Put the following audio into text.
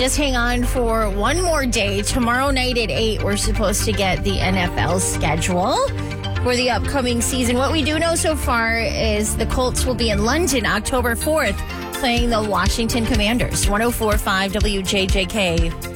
Just hang on for one more day. Tomorrow night at 8, we're supposed to get the NFL schedule for the upcoming season. What we do know so far is the Colts will be in London October 4th playing the Washington Commanders. 104.5 WJJK.